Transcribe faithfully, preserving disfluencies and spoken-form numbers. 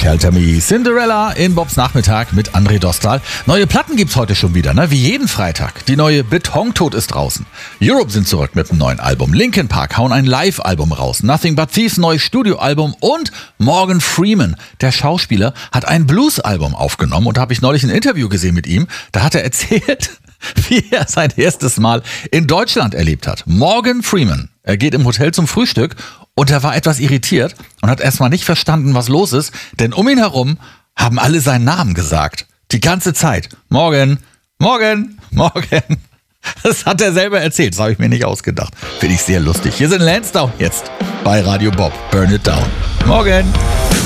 Shelter Me, Cinderella in Bobs Nachmittag mit André Dostal. Neue Platten gibt's heute schon wieder, ne? Wie jeden Freitag. Die neue Betontod ist draußen. Europe sind zurück mit einem neuen Album. Linkin Park hauen ein Live-Album raus. Nothing But Thieves neues Studioalbum und Morgan Freeman, der Schauspieler, hat ein Blues-Album aufgenommen und da habe ich neulich ein Interview gesehen mit ihm. Da hat er erzählt, wie er sein erstes Mal in Deutschland erlebt hat. Morgan Freeman. Er geht im Hotel zum Frühstück und er war etwas irritiert und hat erstmal nicht verstanden, was los ist, denn um ihn herum haben alle seinen Namen gesagt. Die ganze Zeit. Morgan, Morgan, Morgan. Das hat er selber erzählt, das habe ich mir nicht ausgedacht. Finde ich sehr lustig. Hier sind Lansdowne jetzt bei Radio Bob. Burn It Down. Morgan.